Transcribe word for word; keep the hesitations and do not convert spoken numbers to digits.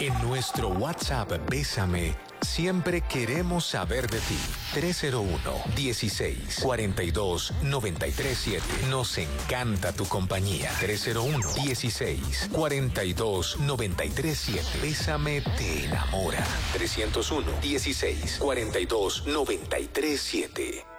En nuestro WhatsApp Bésame, siempre queremos saber de ti. tres cero uno, dieciséis, cuarenta y dos, noventa y tres siete. Nos encanta tu compañía. tres cero uno, dieciséis, cuarenta y dos, noventa y tres siete. Bésame te enamora. trescientos uno, dieciséis, cuarenta y dos, noventa y tres siete.